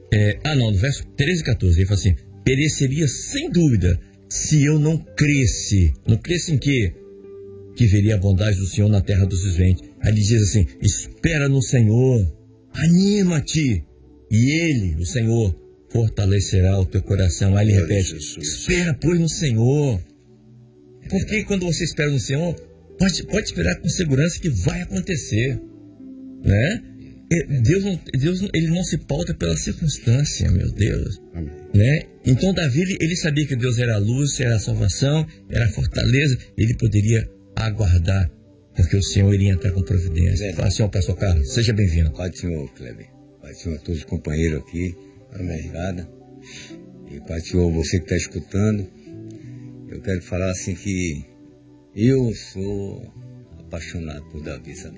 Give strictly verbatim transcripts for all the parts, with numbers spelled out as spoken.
É, ah, não, no verso treze e catorze, ele fala assim: pereceria sem dúvida se eu não cresce. Não cresce em quê? Que veria a bondade do Senhor na terra dos viventes. Aí ele diz assim: espera no Senhor, anima-te, e Ele, o Senhor, fortalecerá o teu coração. Aí ele repete: espera, pois, no Senhor. Porque quando você espera no Senhor, pode, pode esperar com segurança que vai acontecer, né? Deus, não, Deus ele não se pauta pela circunstância, meu Deus. Amém. Né? Então Davi, ele, ele sabia que Deus era a luz, era a salvação, era a fortaleza. Ele poderia aguardar, porque o Senhor iria entrar com providência. É. Fala, Senhor, pastor Carlos, seja bem-vindo. Pai do Senhor, Kleber. Pai do Senhor, todos os companheiros aqui. Amém. Obrigado. E Pai do Senhor, você que está escutando, eu quero falar assim que eu sou apaixonado por Davi, sabe?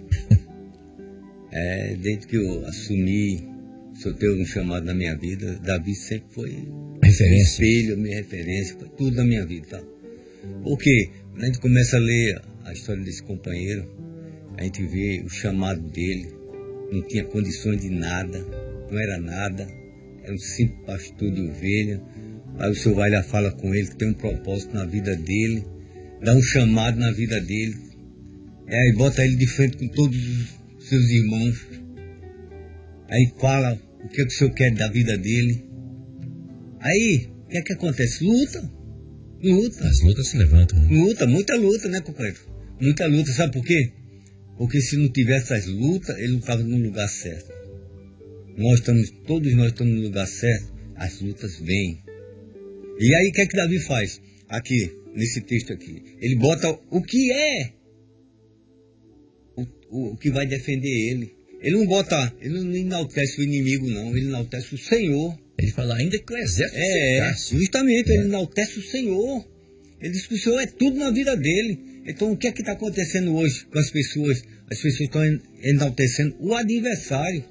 É, desde que eu assumi, sou teu um chamado na minha vida, Davi sempre foi referência. Espelho, minha referência, foi tudo na minha vida, tá? Porque quando a gente começa a ler a história desse companheiro, a gente vê o chamado dele, não tinha condições de nada, não era nada, era um simples pastor de ovelha. Aí o Senhor vai lá, fala com ele, tem um propósito na vida dele, dá um chamado na vida dele, aí bota ele de frente com todos os seus irmãos, aí fala o que, é que o Senhor quer da vida dele. Aí, o que é que acontece? Luta, luta. As lutas se levantam. Né? Luta, muita luta, né, companheiro? Muita luta, sabe por quê? Porque se não tivesse as lutas, ele não estava no lugar certo. Nós estamos, todos nós estamos no lugar certo, as lutas vêm. E aí, o que é que Davi faz? Aqui, nesse texto aqui, ele bota o que é o que vai defender ele. Ele não bota, ele não enaltece o inimigo, não. Ele enaltece o Senhor. Ele fala, ainda que o exército É, justamente, é. Ele enaltece o Senhor. Ele diz que o Senhor é tudo na vida dele. Então, o que é que está acontecendo hoje com as pessoas? As pessoas estão enaltecendo o adversário.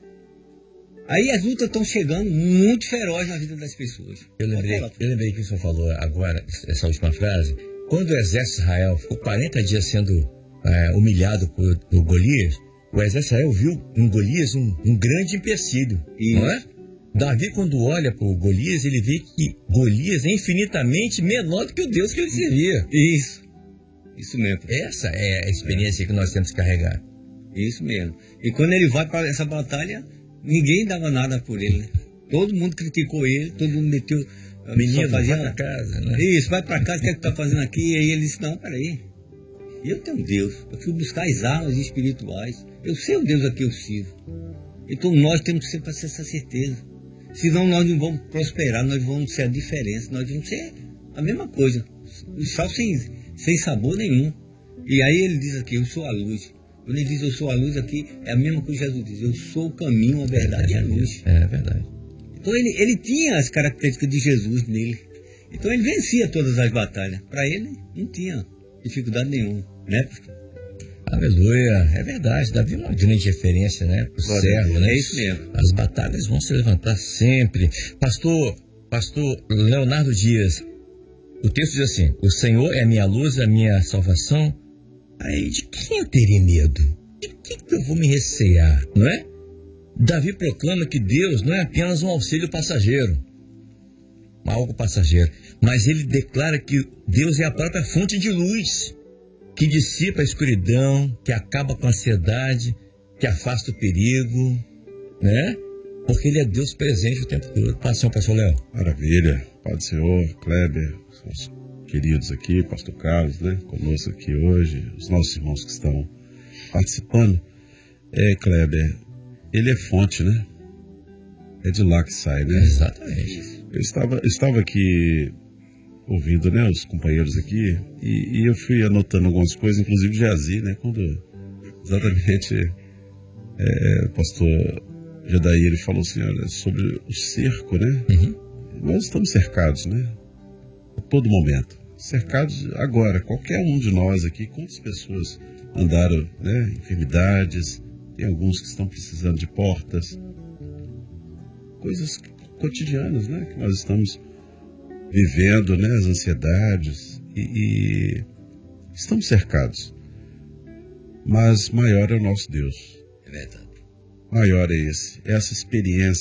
Aí as lutas estão chegando muito ferozes na vida das pessoas. Eu lembrei, eu lembrei que o senhor falou agora, essa última frase. Quando o exército de Israel ficou quarenta dias sendo É, humilhado por, por Golias, o exército de Israel viu em Golias um, um grande empecilho, não é? Davi, quando olha para Golias, ele vê que Golias é infinitamente menor do que o Deus que ele servia. Isso, isso mesmo. Essa é a experiência é. que nós temos que carregar. Isso mesmo. E quando ele vai para essa batalha, ninguém dava nada por ele, né? Todo mundo criticou ele, todo mundo meteu... Menino, fazia... vai para casa, né? Isso, vai para casa, o que é que tá fazendo aqui? E aí ele disse, não, peraí. Eu tenho Deus, eu fui buscar as armas espirituais, eu sei o Deus a que eu sirvo. Então nós temos que sempre ter essa certeza. Senão nós não vamos prosperar, nós vamos ser a diferença, nós vamos ser a mesma coisa. O sal sem, sem sabor nenhum. E aí ele diz aqui, eu sou a luz. Quando ele diz eu sou a luz aqui, é a mesma coisa que Jesus diz, eu sou o caminho, a verdade e a luz. É verdade. Então ele, ele tinha as características de Jesus nele. Então ele vencia todas as batalhas. Para ele não tinha dificuldade nenhuma, né? Aleluia, é verdade, Davi é uma grande referência, né, para o servo, né? É isso mesmo. As batalhas vão se levantar sempre. Pastor, pastor Leonardo Dias, o texto diz assim, o Senhor é a minha luz, a minha salvação. Aí, de quem eu teria medo? De quem que eu vou me recear, não é? Davi proclama que Deus não é apenas um auxílio passageiro, algo passageiro, mas ele declara que Deus é a própria fonte de luz, que dissipa a escuridão, que acaba com a ansiedade, que afasta o perigo, né? Porque ele é Deus presente o tempo todo. Passa, pastor Léo. Maravilha. Pai do Senhor, Kleber, os queridos aqui, pastor Carlos, né? Conosco aqui hoje, os nossos irmãos que estão participando. É, Kleber, ele é fonte, né? É de lá que sai, né? Exatamente. Eu estava, eu estava aqui ouvindo, né, os companheiros aqui, e, e eu fui anotando algumas coisas, inclusive Geazi, né, quando exatamente é, o pastor Gedaí, ele falou assim, olha, sobre o cerco, né, uhum. Nós estamos cercados, né, a todo momento, cercados agora, qualquer um de nós aqui, quantas pessoas andaram, né, enfermidades, tem alguns que estão precisando de portas, coisas cotidianas, né, que nós estamos vivendo, né, as ansiedades e, e estamos cercados, mas maior é o nosso Deus. É verdade. Maior é esse, essa experiência